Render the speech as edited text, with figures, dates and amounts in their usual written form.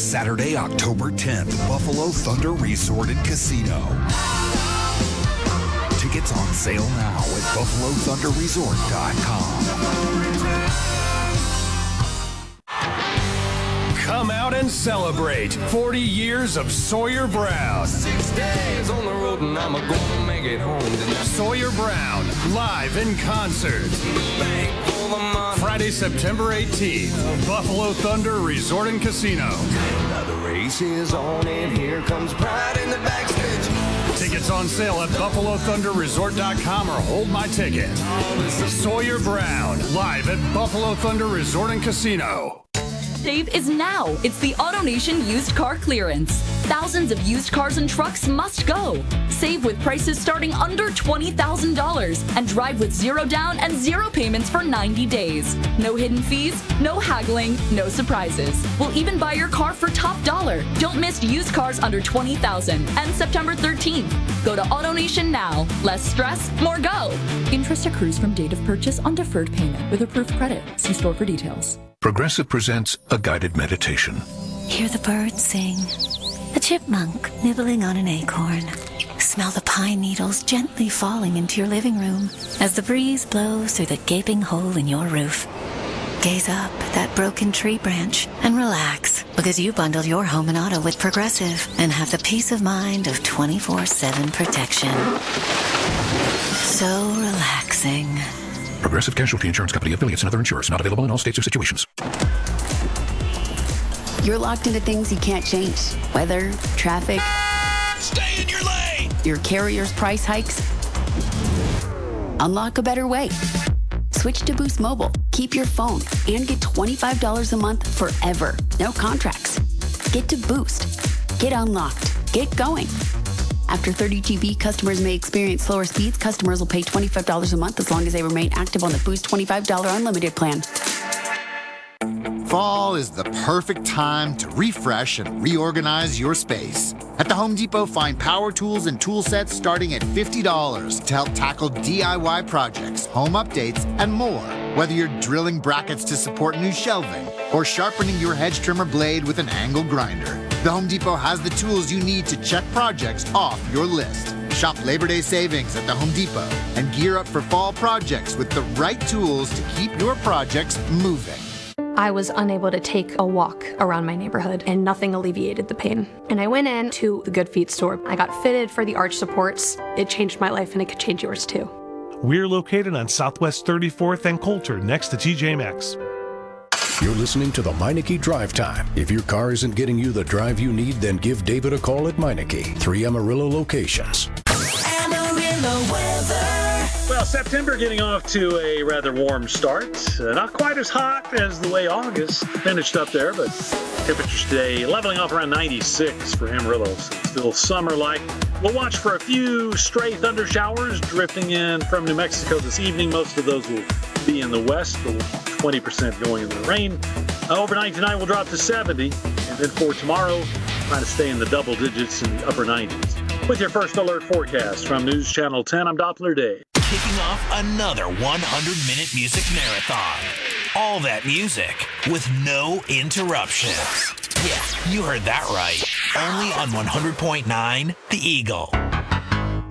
Saturday, October 10th, Buffalo Thunder Resort and Casino. Tickets on sale now at BuffaloThunderResort.com. Come out and celebrate 40 years of Sawyer Brown. 6 days on the road and I'm gonna make it home tonight. Sawyer Brown, live in concert. Friday, September 18th, Buffalo Thunder Resort and Casino. Now the race is on and here comes pride in the backstage. Tickets on sale at BuffaloThunderResort.com or hold my ticket. Sawyer Brown, live at Buffalo Thunder Resort and Casino. Save is now. It's the AutoNation used car clearance. Thousands of used cars and trucks must go. Save with prices starting under $20,000 and drive with zero down and zero payments for 90 days. No hidden fees, no haggling, no surprises. We'll even buy your car for top dollar. Don't miss used cars under $20,000 and September 13th. Go to AutoNation now. Less stress, more go. Interest accrues from date of purchase on deferred payment with approved credit. See store for details. Progressive presents a guided meditation. Hear the birds sing, a chipmunk nibbling on an acorn. Smell the pine needles gently falling into your living room as the breeze blows through the gaping hole in your roof. Gaze up at that broken tree branch and relax because you bundled your home and auto with Progressive and have the peace of mind of 24/7 protection. So relaxing. Progressive Casualty Insurance Company, affiliates, and other insurers. Not available in all states or situations. You're locked into things you can't change. Weather, traffic. Stay in your lane! Your carrier's price hikes. Unlock a better way. Switch to Boost Mobile. Keep your phone and get $25 a month forever. No contracts. Get to Boost. Get unlocked. Get going. After 30 GB, customers may experience slower speeds. Customers will pay $25 a month as long as they remain active on the Boost $25 unlimited plan. Fall is the perfect time to refresh and reorganize your space. At the Home Depot, find power tools and tool sets starting at $50 to help tackle DIY projects, home updates, and more. Whether you're drilling brackets to support new shelving or sharpening your hedge trimmer blade with an angle grinder, the Home Depot has the tools you need to check projects off your list. Shop Labor Day savings at the Home Depot and gear up for fall projects with the right tools to keep your projects moving. I was unable to take a walk around my neighborhood and nothing alleviated the pain. And I went into the Good Feet store. I got fitted for the arch supports. It changed my life and it could change yours too. We're located on Southwest 34th and Coulter next to TJ Maxx. You're listening to the Meineke Drive Time. If your car isn't getting you the drive you need, then give David a call at Meineke. 3 Amarillo locations. Amarillo weather. Well, September getting off to a rather warm start. Not quite as hot as the way August finished up there, but temperatures today leveling off around 96 for Amarillo. So still summer-like. We'll watch for a few stray thunder showers drifting in from New Mexico this evening. Most of those will be in the west, but 20% going in the rain. Overnight tonight will drop to 70, and then for tomorrow, trying to stay in the double digits in the upper 90s. With your first alert forecast from News Channel 10, I'm Doppler Dave. Kicking off another 100-minute music marathon. All that music with no interruptions. Yeah, you heard that right. Only on 100.9 The Eagle.